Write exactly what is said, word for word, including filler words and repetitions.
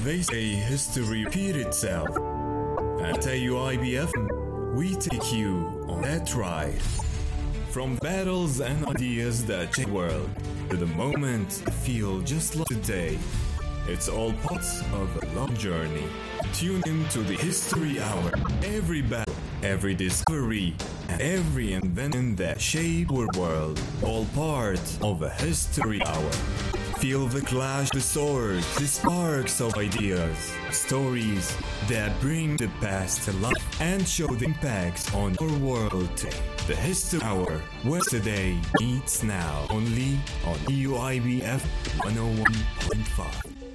They say history repeats itself. At A U I B F, we take you on that ride. From battles and ideas that change the world, to the moment that feel just like today. It's all parts of a long journey. Tune in to the History Hour. Every battle, every discovery, and every invention that shaped our world. All part of a History Hour. Feel the clash, the swords, the sparks of ideas. Stories that bring the past to life and show the impacts on our world today. The History Hour, where today meets now. Only on A U I B F one oh one point five.